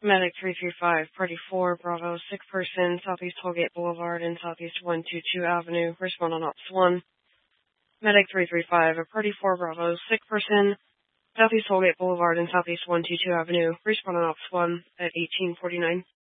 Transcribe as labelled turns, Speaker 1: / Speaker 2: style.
Speaker 1: Medic 335, Party 4, Bravo, sick person, Southeast Tollgate Boulevard and Southeast 122 Avenue. Respond on Ops 1. Medic 335, a Party 4, Bravo, sick person, Southeast Tollgate Boulevard and Southeast 122 Avenue. Respond on Ops 1 at 1849.